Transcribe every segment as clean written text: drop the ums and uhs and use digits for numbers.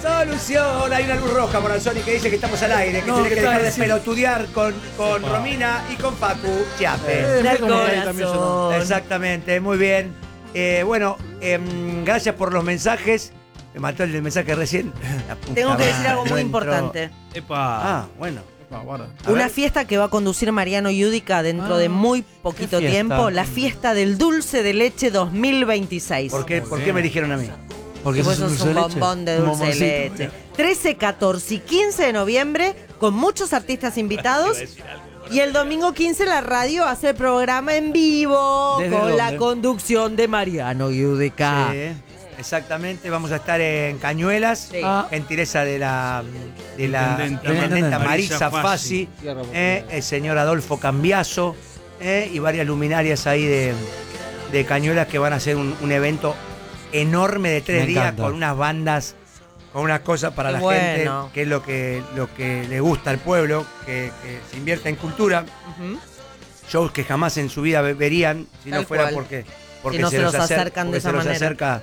solución. Hay una luz roja, Moranzoni, que dice que estamos al aire, que tenés que dejar de pelotudear con Romina y con Facu Chiappe. Exactamente, muy bien. Bueno, gracias por los mensajes. Me mató el mensaje recién. Tengo que decir algo muy importante. Bueno. Una fiesta que va a conducir Mariano Yudica dentro de muy poquito tiempo. La fiesta del dulce de leche 2026. ¿Por qué me eligieron a mí? Porque vos sos un bombón de dulce de leche. 13, 14 y 15 de noviembre con muchos artistas invitados. Y el domingo 15 la radio hace el programa en vivo con la conducción de Mariano Yudica. Sí, exactamente. Vamos a estar en Cañuelas, gentileza de la intendenta Marisa Fassi, el señor Adolfo Cambiaso y varias luminarias ahí de Cañuelas que van a hacer un evento enorme de 3 días con unas bandas, con unas cosas para la gente, que es lo que le gusta al pueblo, que se invierta en cultura. Shows que jamás en su vida verían si no fuera porque no se los acercan de esa manera. Se acerca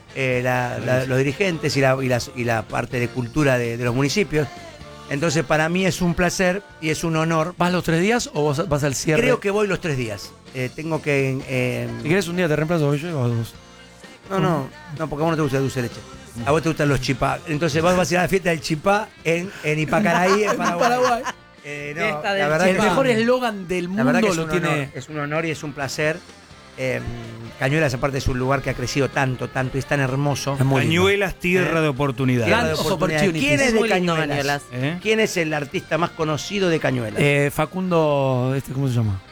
los dirigentes y la parte de cultura de los municipios. Entonces para mí es un placer y es un honor. ¿Vas los 3 días o vas al cierre? Creo que voy los 3 días. Tengo que... Si querés un día te reemplazo yo o 2. No, porque a vos no te gusta el dulce de leche. A vos te gustan los chipá. Entonces vos vas a ir a la fiesta del chipá en Ipacaraí, en Paraguay. La verdad el mejor eslogan del mundo lo tiene. Es un honor y es un placer. Cañuelas, aparte, es un lugar que ha crecido tanto y es tan hermoso. Cañuelas, tierra de oportunidad. ¿Quién es de Cañuelas? ¿Quién es el artista más conocido de Cañuelas? Facundo, ¿cómo se llama?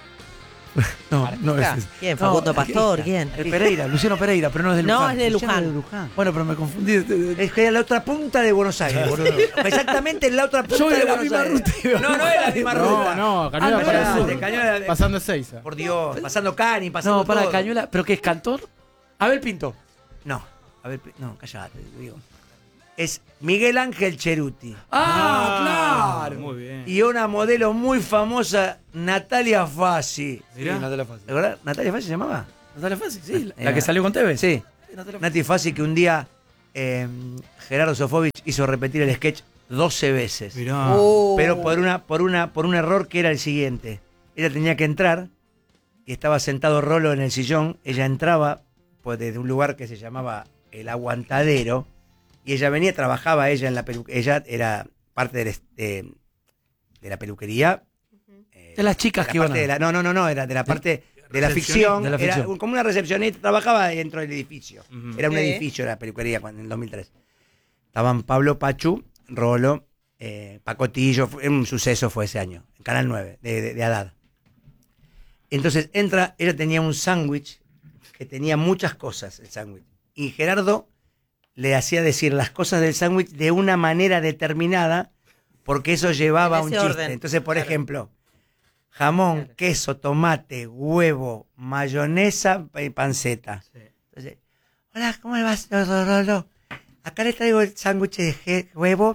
No es. ¿Quién? ¿Facundo Pastor? ¿Quién? Pereira, Luciano Pereira, pero no es de Luján. No, es de Luján. Bueno, pero me confundí. Es que era la otra punta de Buenos Aires, boludo. Exactamente en la otra punta de Buenos Aires. No es la misma ruta. No, Cañuelas para el sur. Cañuelas, pasando Ezeiza. Por Dios, pasando Cani, pasando No, para todo. Cañuelas, ¿pero qué es cantor? Abel Pinto. No, callate, digo. Es Miguel Ángel Cheruti. Claro. Muy bien. Y una modelo muy famosa, Natalia Fassi. Mirá. Natalia Fassi. ¿De verdad? ¿Natalia Fassi se llamaba? Natalia Fassi, sí. La que salió con Tevez. Sí. Nati Fassi, que un día Gerardo Sofovich hizo repetir el sketch 12 veces. Mirá. Pero por un error que era el siguiente. Ella tenía que entrar y estaba sentado Rolo en el sillón. Ella entraba pues, desde un lugar que se llamaba El Aguantadero. Y ella venía, trabajaba ella en la peluquería. Ella era parte de la peluquería. De las chicas que iban a... No, era de la parte de la ficción. Era como una recepcionista, trabajaba dentro del edificio. Era un edificio la peluquería en el 2003. Estaban Pablo Pachu, Rolo, Pacotillo, un suceso fue ese año, en Canal 9, de Haddad. Entonces entra, ella tenía un sándwich que tenía muchas cosas, el sándwich. Y Gerardo le hacía decir las cosas del sándwich de una manera determinada, porque eso llevaba a un chiste. Orden. Entonces, por ejemplo, jamón, queso, tomate, huevo, mayonesa y panceta. Sí. Entonces, hola, ¿cómo le vas, Rolo? Acá le traigo el sándwich de huevo.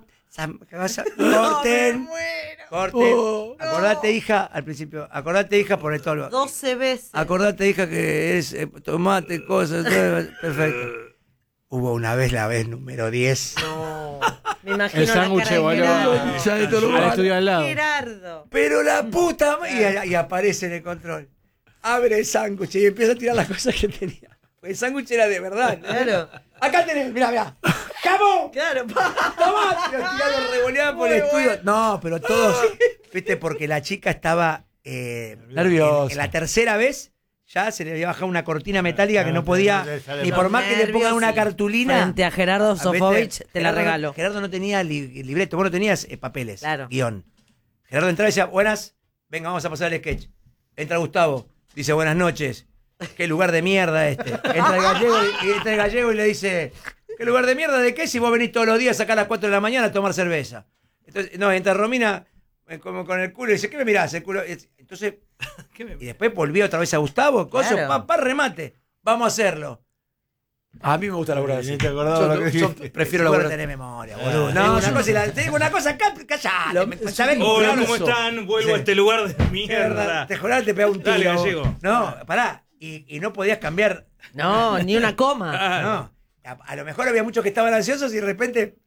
Corten. Acordate, hija, al principio. Acordate, hija, por todo lo... 12 veces. Acordate, hija, que es tomate, cosas. Perfecto. Hubo una vez, la vez número 10. No. Me imagino el sándwich, boludo. Al estudio al lado. Gerardo. Pero la puta... Y aparece en el control. Abre el sándwich y empieza a tirar las cosas que tenía. El sándwich era de verdad. Claro. Acá tenés, mirá. ¡Jamón! Claro. Tomate. Los tirados revoleaban por el estudio. No, pero todos... Viste, porque la chica estaba... nerviosa. En la tercera vez... Ya se le había bajado una cortina metálica que no podía, ni por más que le pongan una cartulina. Frente a Gerardo Sofovich, te la regalo. Gerardo no tenía libreto, vos no tenías papeles, claro. Guión. Gerardo entraba y decía, buenas, venga, vamos a pasar el sketch. Entra Gustavo, dice, buenas noches. Qué lugar de mierda este. Entra el gallego y le dice, ¿qué lugar de mierda de qué? Si vos venís todos los días acá a las 4 de la mañana a tomar cerveza. Entonces, no, entra Romina como con el culo y dice, ¿qué me mirás? El culo. Entonces... Y después volvió otra vez a Gustavo, claro. Remate, vamos a hacerlo. A mí me gusta laburar así. ¿Te acordás? Yo prefiero laburar. Tener memoria, boludo. No, te digo una cosa acá, callate. Hola, ¿cómo están? Vuelvo a este lugar de mierda. Te juraba que te pega un tiro. Dale, gallego. No, pará. Y no podías cambiar. No, ni una coma. No. A lo mejor había muchos que estaban ansiosos y de repente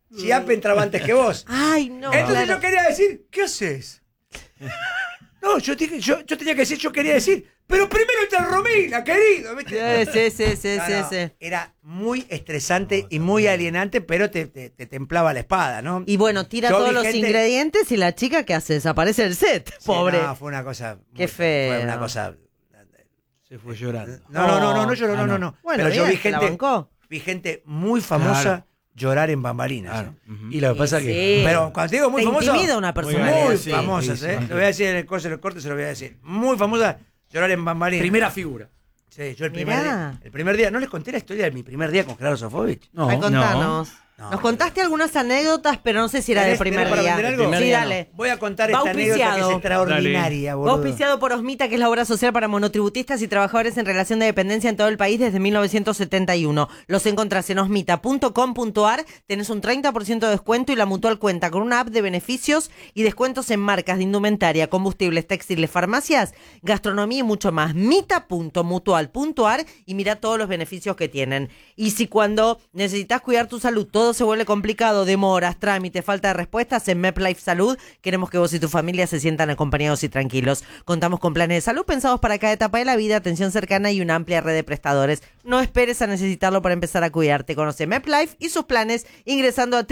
Chiappe entraba antes que vos. Ay, no. Entonces yo quería decir, ¿qué haces? No, yo tenía que decir, yo quería decir, pero primero está Romina, querido. ¿Viste? Sí. Era muy estresante y muy alienante, pero te templaba la espada, ¿no? Y bueno, tira todos los ingredientes y la chica que hace desaparece el set, pobre. No, fue una cosa. Qué feo. Fue una cosa. Se fue llorando. No lloró, no. Bueno, pero yo bien, vi gente muy famosa llorar en bambalinas. Claro. Y lo que pasa es que. Sí. Pero cuando te digo muy famosa. Intimida una persona. Muy Sí, famosas, sí. Lo voy a decir en el corte, se lo voy a decir. Muy famosa llorar en bambalinas. Primera figura. Sí, yo el Mirá. primer día, ¿no les conté la historia de mi primer día con Gerardo Sofovich? No. Ay, contanos. No. Nos contaste algunas anécdotas, pero no sé si era del primer para día. vender algo? Sí, dale. Voy a contar Va esta anécdota que es auspiciado. extraordinaria, boludo. Auspiciado por Osmita, que es la obra social para monotributistas y trabajadores en relación de dependencia en todo el país desde 1971. Los encontrás en osmita.com.ar, tenés un 30% de descuento y la Mutual cuenta con una app de beneficios y descuentos en marcas de indumentaria, combustibles, textiles, farmacias, gastronomía y mucho más. mita.mutual.ar y mira todos los beneficios que tienen. Y si cuando necesitas cuidar tu salud todo se vuelve complicado, demoras, trámites, falta de respuestas, en MepLife Salud queremos que vos y tu familia se sientan acompañados y tranquilos. Contamos con planes de salud pensados para cada etapa de la vida, atención cercana y una amplia red de prestadores. No esperes a necesitarlo para empezar a cuidarte. Conoce MepLife y sus planes ingresando a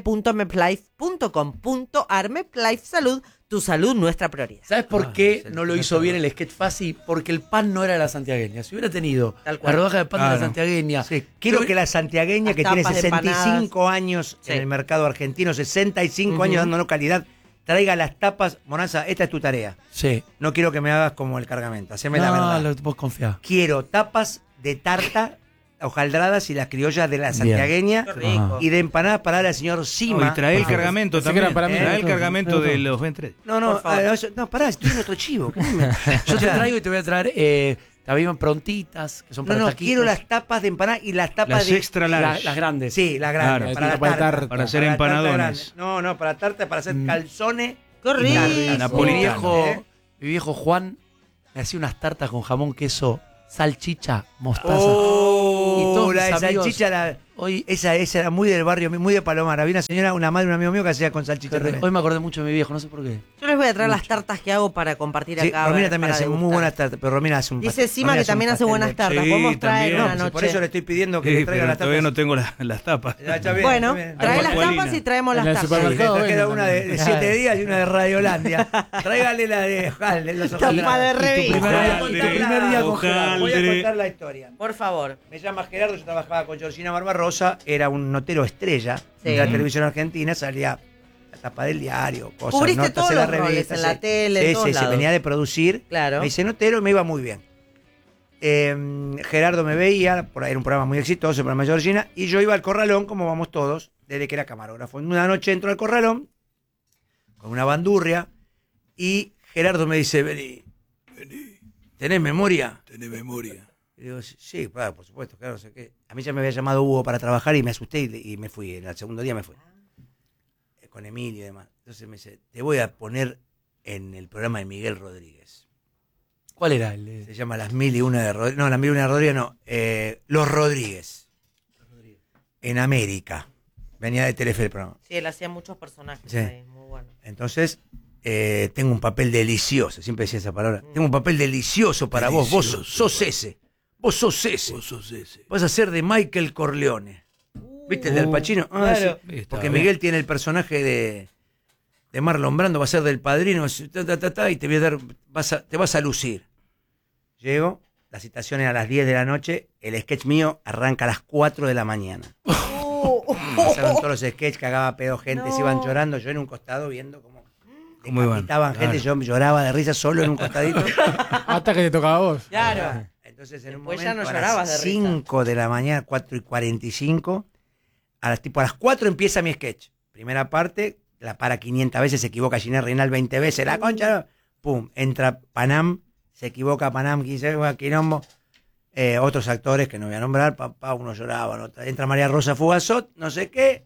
www.meplife.com.ar. MepLife Salud, tu salud, nuestra prioridad. ¿Sabes por qué no lo hizo bien el sketch fácil? Porque el pan no era de la santiagueña. Si hubiera tenido Tal cual. la rodaja de pan de la santiagueña. Sí, quiero que la santiagueña, que Las tiene tapas de 65 años Sí. en el mercado argentino, 65 años dándonos calidad, traiga las tapas. Monaza, esta es tu tarea. Sí. No quiero que me hagas como el cargamento, haceme la verdad. No, vos confiá. Quiero tapas de tarta, hojaldradas y las criollas de la santiagueña Qué rico. y de empanadas para el señor Sima. Y trae el cargamento Pensé que era también. para mí. Trae el cargamento de los ventres. No, pará, estoy en otro chivo. Yo te traigo y te voy a traer también prontitas, que son para taquitos. Quiero las tapas de empanadas y las tapas Las de... extra large. Las grandes. Sí, las grandes, Claro, para la para tarta. tarta. Para hacer la tarta empanadones. grande. No, para tarta, para hacer calzones. Qué y rico. tartas. Napolitano. Mi viejo Juan me hacía unas tartas con jamón, queso, salchicha, mostaza. Oh, Y todos la de mis amigos- salchicha, Hoy, esa era muy del barrio, muy de Palomar. Había una señora, una madre, un amigo mío que hacía con salchicha también. hoy me acordé mucho de mi viejo, no sé por qué. Yo les voy a traer las tartas que hago para compartir Sí, acá. Romina también para hace muy degustar. buenas tartas, pero Romina hace un Dice pastel. Sima Romina que hace un también hace pastel buenas de- tartas. Sí, Podemos traer también. una Sí, noche. por eso le estoy pidiendo que Sí, le traiga pero las todavía tapas. no tengo las tapas. Ya está bien, Bueno, está bien. trae las Pascualina. tapas y traemos En las el tartas. supermercado. Le queda venden una de 7 días y una de Radiolandia. Tráigale la de Jalde, los Tapa de revista. primer día con Gerardo. Voy a contar la historia. Por favor. Me llama Gerardo, yo trabajaba con Georgina Barbarosa, era un notero estrella Sí. de la televisión argentina, salía la tapa del diario, cosas, Cubriste notas todos en la los roles, revista. en la tele, en sí, todos lados. venía de producir. Claro. Me dice notero y me iba muy bien. Gerardo me veía, por ahí era un programa muy exitoso, el programa de Georgina, y yo iba al Corralón, como vamos todos, desde que era camarógrafo. Una noche entro al Corralón, con una bandurria, y Gerardo me dice, vení, ¿tenés memoria? Tenés memoria. Y digo, sí, claro, por supuesto, claro, no sé qué. A mí ya me había llamado Hugo para trabajar y me asusté y me fui. En el segundo día me fui. Con Emilio y demás. Entonces me dice, te voy a poner en el programa de Miguel Rodríguez. ¿Cuál era el de- Se llama Las Mil y Una de Rodríguez. No, Las Mil y Una de Rodríguez no. Los Rodríguez. En América. Venía de Telefe el programa. Sí, él hacía muchos personajes Sí. ahí, muy bueno. Entonces, tengo un papel delicioso. Siempre decía esa palabra. Tengo un papel delicioso para vos. Vos sos ese. Vos sos ese. Vas a ser de Michael Corleone. ¿Viste el del Pacino? claro. Sí. Porque Miguel tiene el personaje de Marlon Brando, va a ser del Padrino, y te voy a dar, te vas a lucir. Llego, la citación era a las 10 de la noche, el sketch mío arranca a las 4 de la mañana. Pasaron todos los sketches, cagaba pedo gente, se iban llorando, yo en un costado viendo cómo decapitaban gente, yo lloraba de risa solo en un costadito. Hasta que te tocaba a vos. Claro. Entonces en un Después momento ya no a llorabas las de risa. 5 de la mañana, 4:45, a las 4 empieza mi sketch. Primera parte, la para 500 veces, se equivoca Ginés Reinal 20 veces, la concha, pum, entra Panam, se equivoca Panam, 15 veces, quilombo. Otros actores que no voy a nombrar, papá, uno lloraba, otro. Entra María Rosa Fugazot, no sé qué.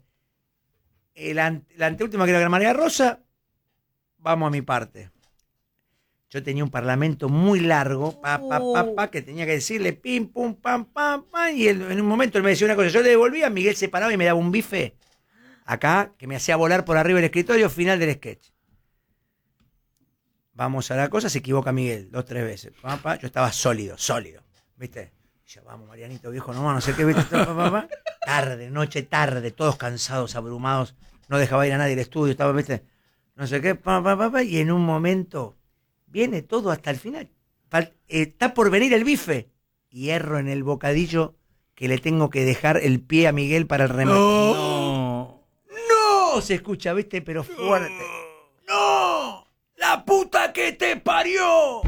La anteúltima que era María Rosa, vamos a mi parte. Yo tenía un parlamento muy largo, que tenía que decirle pim, pum, pam, pam, pam, y en un momento él me decía una cosa, yo le devolvía, Miguel se paraba y me daba un bife. acá, que me hacía volar por arriba del escritorio, final del sketch. Vamos a la cosa, se equivoca Miguel 2, 3 veces. Papá, yo estaba sólido, ¿viste? Y yo, vamos, Marianito, viejo, no sé qué, ¿viste? Tarde, noche tarde, todos cansados, abrumados, no dejaba ir a nadie al estudio, estaba, ¿viste? No sé qué, y en un momento viene todo hasta el final. Está por venir el bife. Y erro en el bocadillo que le tengo que dejar el pie a Miguel para el remate. ¡No! Se escucha, ¿viste? Pero fuerte. ¡No! ¡La puta que te parió!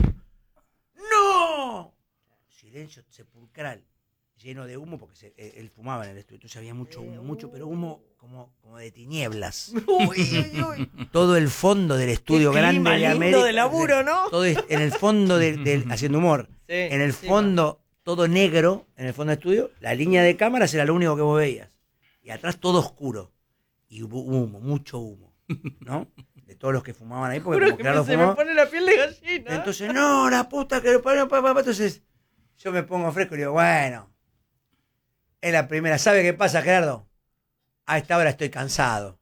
¡No! Silencio sepulcral, lleno de humo, porque él fumaba en el estudio. Entonces había mucho humo, pero humo como de tinieblas. Todo el fondo del estudio grande de América. De laburo, ¿no? Todo en el fondo haciendo humor. Sí, en el fondo, todo negro, en el fondo del estudio, la línea de cámaras era lo único que vos veías. Y atrás todo oscuro. Y hubo humo, mucho humo, ¿no? De todos los que fumaban ahí, porque como Gerardo fumaba. Me pone la piel de gallina. Entonces, no, la puta que lo parió, papá. Entonces, yo me pongo fresco y digo, bueno, es la primera. ¿Sabe qué pasa, Gerardo? A esta hora estoy cansado.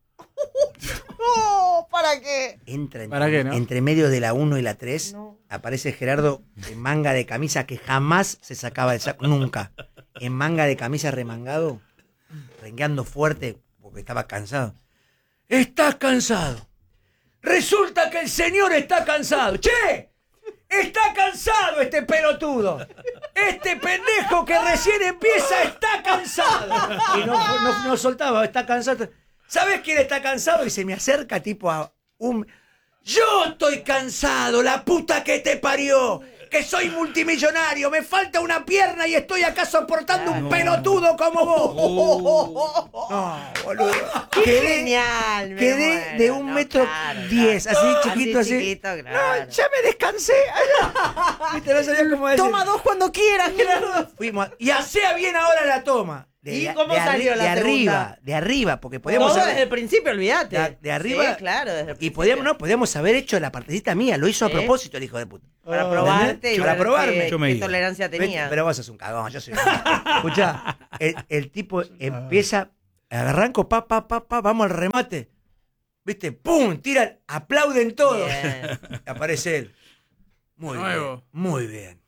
No, ¿para qué? Entre medio de la 1 y la 3, aparece Gerardo en manga de camisa que jamás se sacaba del saco, nunca. En manga de camisa remangado, rengueando fuerte, porque estaba cansado. ¿Estás cansado? Resulta que el señor está cansado. ¡Che! ¡Está cansado este pelotudo! Este pendejo que recién empieza está cansado. Y no soltaba, está cansado. ¿Sabes quién está cansado? Y se me acerca tipo a un... ¡Yo estoy cansado, la puta que te parió! ¡Que soy multimillonario! ¡Me falta una pierna y estoy acá soportando un pelotudo como vos! No, boludo. Genial. Quedé de 1,10 m, así chiquito, así. Chiquito, claro. No, ya me descansé. ¿Viste? No sabía cómo decir. Toma 2 cuando quieras, Gerardo. Fuimos. Y hacía bien ahora la toma. ¿Y cómo salió la segunda? De arriba, porque podíamos... Todo desde el principio, olvídate. De arriba. Sí, claro, desde el principio. Y podíamos haber hecho la partecita mía, lo hizo a propósito el hijo de puta. Para probarte y para probarme. Qué tolerancia tenía. Pero vos sos un cagón, yo soy un cagón. Escuchá, el tipo empieza, arranco, vamos al remate. ¿Viste? ¡Pum! Tiran, aplauden todos. Aparece él. Muy bien, muy bien.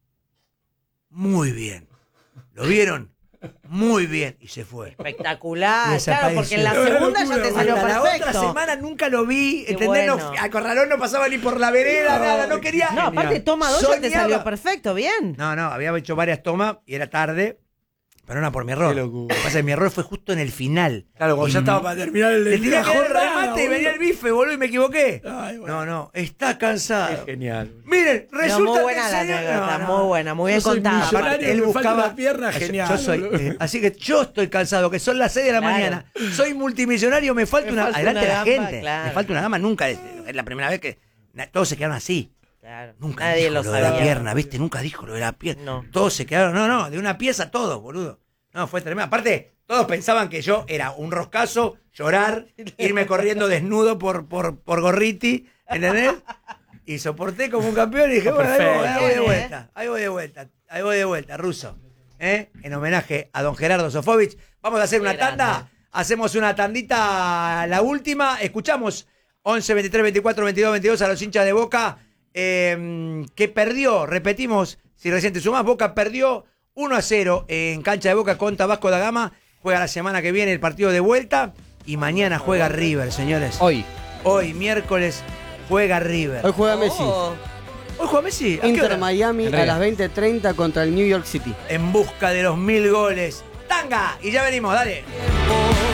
Muy bien. ¿Lo vieron? Muy bien. Y se fue. Espectacular. Claro, porque en la segunda ya te salió perfecto. La otra semana nunca lo vi. ¿Entendés? Bueno. A Corralón no pasaba ni por la vereda, nada. No quería. No, aparte toma 2 ya te salió perfecto, bien. No, había hecho varias tomas y era tarde. Pero no por mi error. Lo que pasa es que mi error fue justo en el final. Claro, cuando ya estaba para terminar el le tiré el remate y venía el bife, boludo, y me equivoqué. Ay, bueno. No, está cansado. Qué genial. Miren, resulta muy buena la anécdota, muy buena, muy bien contada. Aparte, él buscaba la pierna, genial. Yo soy, así que yo estoy cansado, que son las 6 de la mañana. Soy multimillonario, me falta una... Adelante de la gente. Claro. Me falta una gama, nunca. Es la primera vez que todos se quedaron así. Claro. Nunca nadie dijo lo de la pierna, ¿viste? Nunca dijo lo de la pierna. No. Todos se quedaron, no, de una pieza todos, boludo. No, fue tremendo. Aparte, todos pensaban que yo era un roscazo, llorar, irme corriendo desnudo por Gorriti, ¿entendés? Y soporté como un campeón y dije, bueno, ahí voy de vuelta, Russo. En homenaje a don Gerardo Sofovich. Vamos a hacer una tanda, hacemos una tandita, la última, escuchamos 11, 23, 24, 22, 22 a los hinchas de Boca, que perdió, repetimos, si recién te sumás, Boca perdió 1-0 en cancha de Boca contra Vasco da Gama. Juega la semana que viene el partido de vuelta. Y mañana juega River, señores. Hoy, miércoles, juega River. Hoy juega Messi. Hoy juega Messi. Inter Miami a las 20:30 contra el New York City. En busca de los 1000 goles. ¡Tanga! Y ya venimos, dale.